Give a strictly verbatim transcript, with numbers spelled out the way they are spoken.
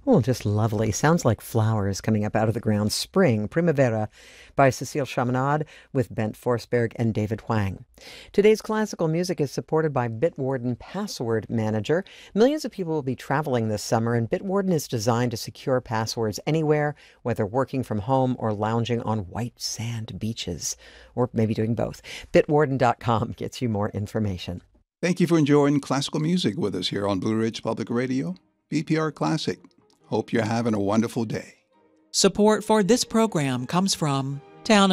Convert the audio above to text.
Oh, just lovely. Sounds like flowers coming up out of the ground. Spring, Primavera, by Cecile Chaminade with Bent Forsberg and David Huang. Today's classical music is supported by Bitwarden Password Manager. Millions of people will be traveling this summer, and Bitwarden is designed to secure passwords anywhere, whether working from home or lounging on white sand beaches, or maybe doing both. Bitwarden dot com gets you more information. Thank you for enjoying classical music with us here on Blue Ridge Public Radio, B P R Classic. Hope you're having a wonderful day. Support for this program comes from Town